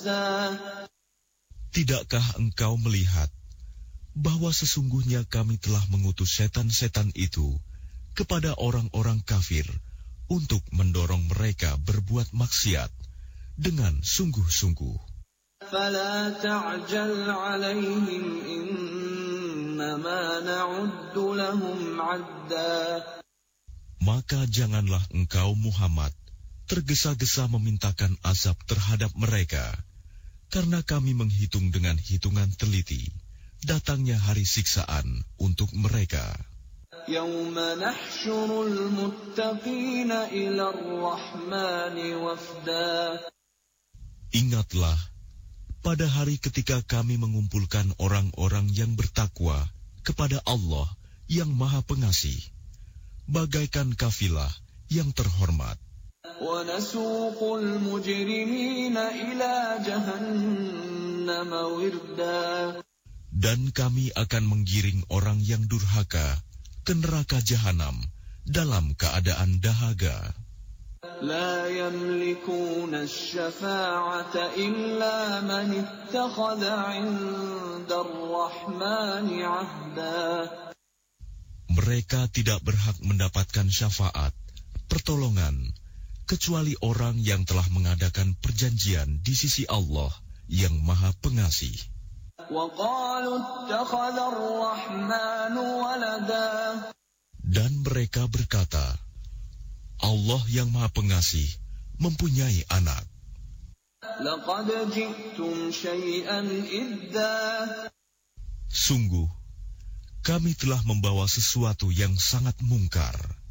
Tidakkah engkau melihat bahwa sesungguhnya kami telah mengutus setan-setan itu kepada orang-orang kafir untuk mendorong mereka berbuat maksiat dengan sungguh-sungguh. فَلَا تَعْجَلْ عَلَيْهِمْ إِنَّمَا نَعُدُّ لَهُمْ عَدًّا. Maka janganlah engkau Muhammad tergesa-gesa memintakan azab terhadap mereka, karena kami menghitung dengan hitungan teliti datangnya hari siksaan untuk mereka. يَوْمَ نَحْشُرُ الْمُتَّقِينَ إِلَى الرَّحْمَنِ وَفْدًا. Ingatlah, pada hari ketika kami mengumpulkan orang-orang yang bertakwa kepada Allah yang Maha Pengasih, bagaikan kafilah yang terhormat. وَنَسُوقُ الْمُجْرِمِينَ إِلَى جَهَنَّمَ وِرْدًا. Dan kami akan menggiring orang yang durhaka ke neraka jahanam dalam keadaan dahaga. لا يملكون الشفاعة إلا من اتخذ عند الرحمن عهدا. Mereka tidak berhak mendapatkan syafaat, pertolongan, kecuali orang yang telah mengadakan perjanjian di sisi Allah yang Maha Pengasih. وقالوا اتخذ الرحمن ولدا. Dan mereka berkata, Allah yang Maha Pengasih mempunyai anak. لقد جئتم شيئا إدا. Sungguh, kami telah membawa sesuatu yang sangat mungkar.